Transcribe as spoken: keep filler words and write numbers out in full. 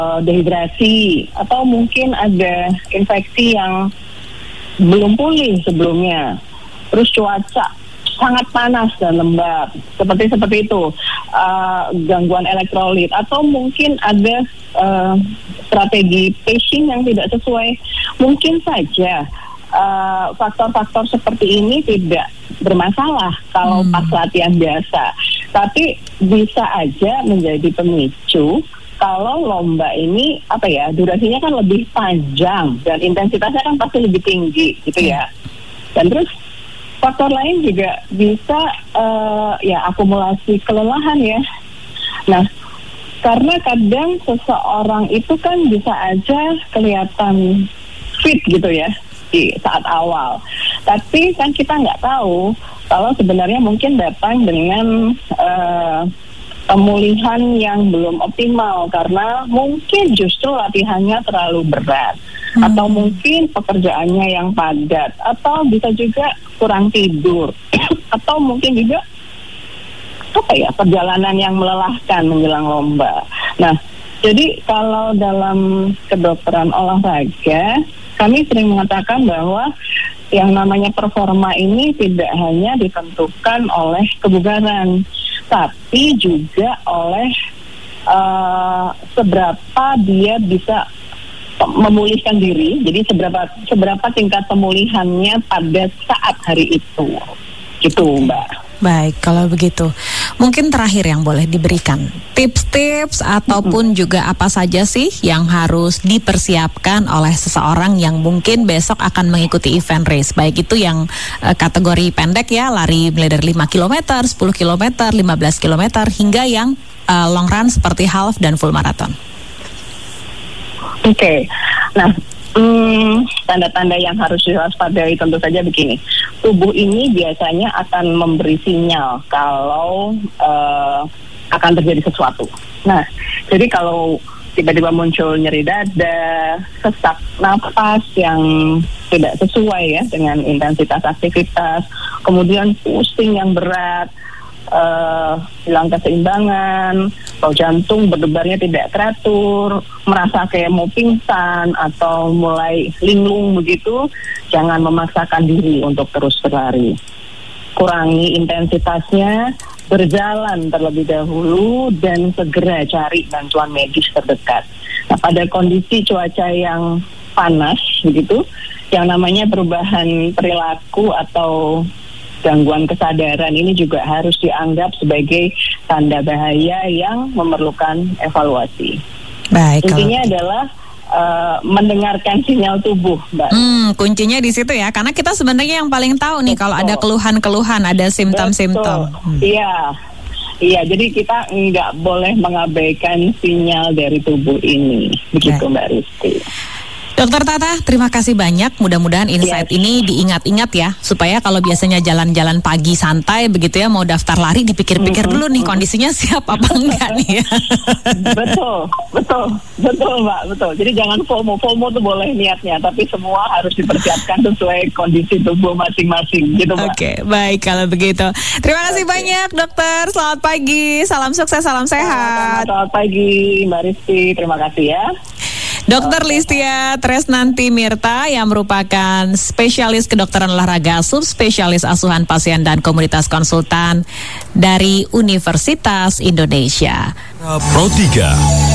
dehidrasi, atau mungkin ada infeksi yang belum pulih sebelumnya. Terus cuaca sangat panas dan lembab, seperti seperti itu, uh, gangguan elektrolit, atau mungkin ada uh, strategi pacing yang tidak sesuai. Mungkin saja uh, faktor-faktor seperti ini tidak bermasalah kalau hmm. pas latihan biasa, tapi bisa aja menjadi pemicu kalau lomba ini apa ya, durasinya kan lebih panjang dan intensitasnya kan pasti lebih tinggi gitu ya. Dan terus faktor lain juga bisa uh, ya akumulasi kelelahan ya. Nah, karena kadang seseorang itu kan bisa aja kelihatan fit gitu ya di saat awal, tapi kan kita nggak tahu kalau sebenarnya mungkin datang dengan uh, pemulihan yang belum optimal karena mungkin justru latihannya terlalu berat, hmm. atau mungkin pekerjaannya yang padat, atau bisa juga kurang tidur, atau mungkin juga apa ya, perjalanan yang melelahkan menjelang lomba. Nah, jadi kalau dalam kedokteran olahraga, kami sering mengatakan bahwa yang namanya performa ini tidak hanya ditentukan oleh kebugaran, tapi juga oleh uh, seberapa dia bisa memulihkan diri. Jadi seberapa seberapa tingkat pemulihannya pada saat hari itu, gitu Mbak. Baik, kalau begitu mungkin terakhir yang boleh diberikan tips-tips ataupun mm-hmm. juga apa saja sih yang harus dipersiapkan oleh seseorang yang mungkin besok akan mengikuti event race, baik itu yang uh, kategori pendek ya, lari mulai dari lima kilometer, sepuluh kilometer, lima belas kilometer, hingga yang uh, long run seperti half dan full marathon. Oke, okay. Nah Hmm, tanda-tanda yang harus diwaspadai tentu saja begini. Tubuh ini biasanya akan memberi sinyal kalau uh, akan terjadi sesuatu. Nah, jadi kalau tiba-tiba muncul nyeri dada, sesak napas yang tidak sesuai ya dengan intensitas aktivitas, kemudian pusing yang berat, uh, hilang keseimbangan, atau jantung berdebarnya tidak teratur, merasa kayak mau pingsan atau mulai linglung begitu, jangan memaksakan diri untuk terus berlari. Kurangi intensitasnya, berjalan terlebih dahulu, dan segera cari bantuan medis terdekat. Nah, pada kondisi cuaca yang panas begitu, yang namanya perubahan perilaku atau gangguan kesadaran ini juga harus dianggap sebagai tanda bahaya yang memerlukan evaluasi. Baik, intinya kalau... adalah uh, mendengarkan sinyal tubuh, Mbak. Hmm, kuncinya di situ ya, karena kita sebenarnya yang paling tahu nih. Betul. Kalau ada keluhan-keluhan, ada simptom-simptom. Iya, hmm. iya. Jadi kita nggak boleh mengabaikan sinyal dari tubuh ini, begitu. Baik. Mbak Rizky. Dokter Tata, terima kasih banyak. Mudah-mudahan insight yes. ini diingat-ingat ya, supaya kalau biasanya jalan-jalan pagi santai begitu ya, mau daftar lari dipikir-pikir mm-hmm. dulu nih kondisinya siap apa enggak nih ya. Betul, betul, betul Mbak, betul. Jadi jangan FOMO, FOMO tuh boleh niatnya, tapi semua harus dipersiapkan sesuai kondisi tubuh masing-masing gitu Mbak. Oke, okay, baik kalau begitu. Terima kasih okay. banyak dokter, selamat pagi, salam sukses, salam sehat. Selamat, selamat pagi Mbak Rizky, terima kasih ya. Dokter Listia Tresnanti Mirta yang merupakan spesialis kedokteran olahraga, subspesialis asuhan pasien dan komunitas konsultan dari Universitas Indonesia. Pro tiga